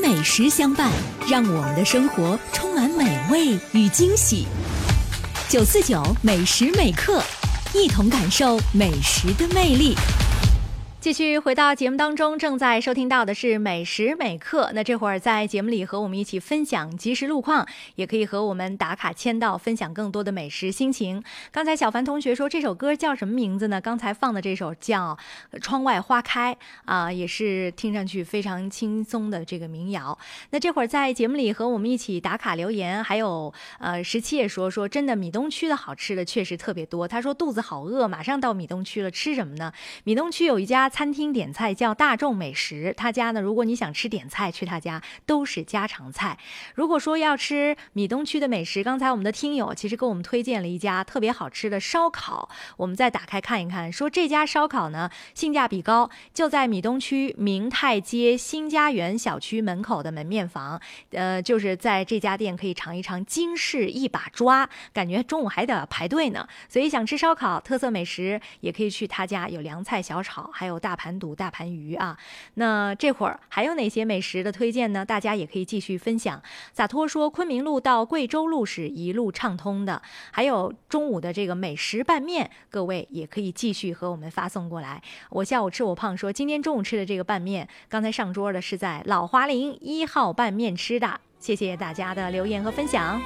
美食相伴，让我们的生活充满美味与惊喜。949美食美课，一同感受美食的魅力。继续回到节目当中，正在收听到的是美食美课。那这会儿在节目里和我们一起分享即时路况，也可以和我们打卡签到，分享更多的美食心情。刚才小凡同学说这首歌叫什么名字呢？刚才放的这首叫窗外花开也是听上去非常轻松的这个民谣。那这会儿在节目里和我们一起打卡留言，还有17也说真的米东区的好吃的确实特别多。他说肚子好饿，马上到米东区了，吃什么呢？米东区有一家餐厅点菜叫大众美食，他家呢，如果你想吃点菜，去他家都是家常菜。如果说要吃米东区的美食，刚才我们的听友其实给我们推荐了一家特别好吃的烧烤，我们再打开看一看，说这家烧烤呢性价比高，就在米东区明泰街新家园小区门口的门面房，就是在这家店可以尝一尝京式一把抓，感觉中午还得排队呢。所以想吃烧烤特色美食，也可以去他家，有凉菜小炒，还有大盘肚、大盘鱼啊。那这会儿还有哪些美食的推荐呢？大家也可以继续分享。洒脱说昆明路到贵州路是一路畅通的，还有中午的这个美食拌面，各位也可以继续和我们发送过来。我下午吃我胖说今天中午吃的这个拌面，刚才上桌的是在老华林1号拌面吃的，谢谢大家的留言和分享。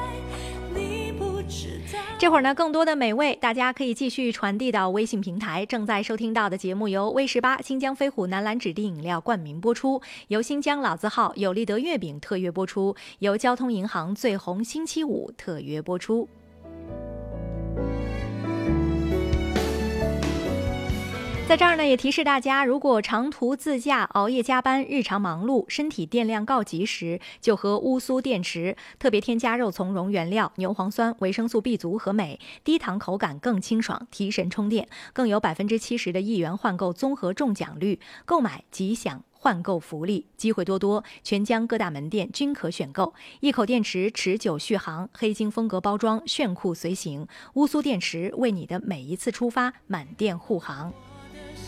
这会儿呢，更多的美味大家可以继续传递到微信平台。正在收听到的节目由威18新疆飞虎南蓝指定饮料冠名播出，由新疆老字号有利德月饼特约播出，由交通银行最红星期五特约播出。在这儿呢，也提示大家，如果长途自驾、熬夜加班、日常忙碌、身体电量告急时，就喝乌苏电池，特别添加肉苁蓉原料、牛磺酸、维生素 B 族和镁，低糖口感更清爽，提神充电，更有70%的1元换购综合中奖率，购买即享换购福利，机会多多，全疆各大门店均可选购。一口电池持久续航，黑金风格包装，炫酷随行。乌苏电池为你的每一次出发满电护航。